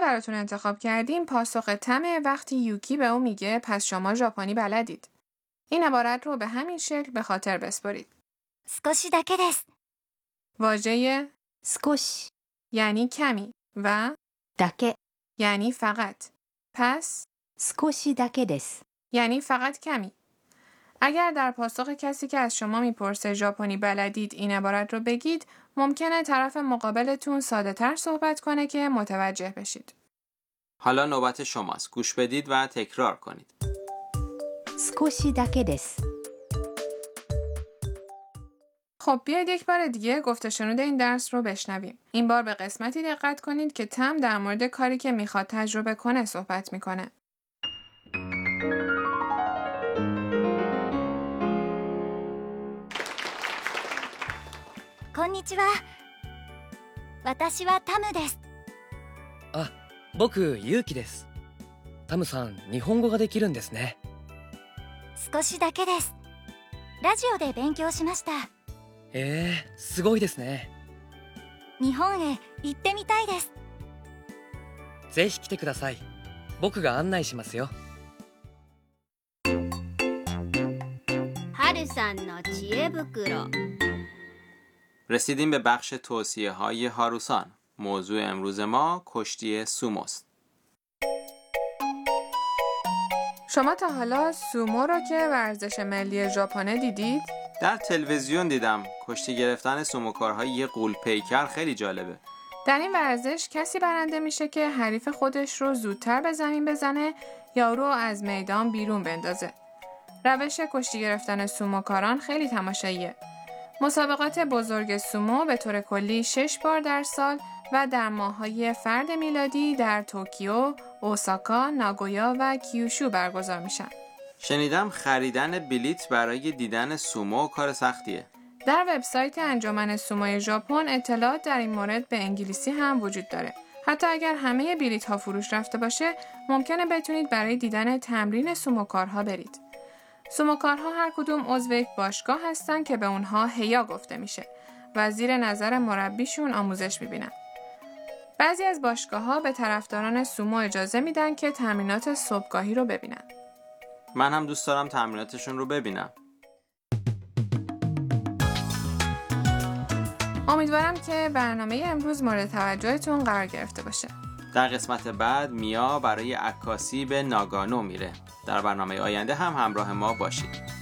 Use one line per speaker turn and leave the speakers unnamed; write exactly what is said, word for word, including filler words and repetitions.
براتون انتخاب کردیم پاسخ تمه وقتی یوکی به اون میگه پس شما ژاپنی بلدید. این عبارت رو به همین شکل به خاطر بسپارید.
少しだけです。
واژه
少し
یعنی کمی و
だけ
یعنی فقط. پس
少しだけです。
یعنی فقط کمی. اگر در پاسخ کسی که از شما میپرسه ژاپنی بلدید این عبارت رو بگید، ممکنه طرف مقابلتون ساده تر صحبت کنه که متوجه بشید.
حالا نوبت شماست. گوش بدید و تکرار کنید.
少しだけです。
خب بیایید یک بار دیگه گفته شنود این درس رو بشنویم. این بار به قسمتی دقت کنید که تم در مورد کاری که میخواد تجربه کنه صحبت میکنه.
こんにちは。私はタムです。
あ、僕ユウキです。タムさん、日本語ができるんですね。
少しだけです。ラジオで勉強しました。
えー、すごいですね。
日本へ行ってみたいです。
ぜひ来てください。僕が案内しますよ。
はるさんの知恵袋
رسیدیم به بخش توصیه های هاروسان. موضوع امروز ما کشتی سوموست.
شما تا حالا سومو رو که ورزش ملی ژاپن دیدید؟
در تلویزیون دیدم. کشتی گرفتن سوموکارهای یه غول پیکر خیلی جالبه.
در این ورزش کسی برنده میشه که حریف خودش رو زودتر به زمین بزنه یا رو از میدان بیرون بندازه. روش کشتی گرفتن سوموکاران خیلی تماشاییه. مسابقات بزرگ سومو به طور کلی شش بار در سال و در ماه‌های فرد میلادی در توکیو، اوساکا، ناگویا و کیوشو برگزار میشن.
شنیدم خریدن بلیت برای دیدن سومو کار سختیه.
در وبسایت انجمن سوموی ژاپن اطلاعات در این مورد به انگلیسی هم وجود داره. حتی اگر همه بلیط ها فروش رفته باشه، ممکنه بتونید برای دیدن تمرین سوموکارها برید. سوموکارها هر کدوم عضو یک باشگاه هستن که به اونها هیا گفته میشه و زیر نظر مربیشون آموزش میبینن. بعضی از باشگاه‌ها به طرفداران سومو اجازه میدن که تمرینات صبحگاهی رو ببینن.
من هم دوست دارم تمریناتشون رو ببینم.
امیدوارم که برنامه امروز مورد توجهتون قرار گرفته باشه.
در قسمت بعد میا برای عکاسی به ناگانو میره. در برنامه آینده هم همراه ما باشید.